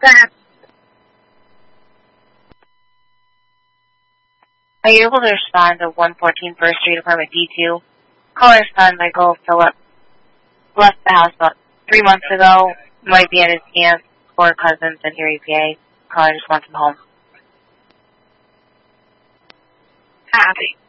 Are you able to respond to 114 First Street, Apartment D2? Caller's son, Michael Phillip, left the house about 3 months ago. Might be at his aunt's or cousin's in Erie, PA. Caller just wants him home. Copy.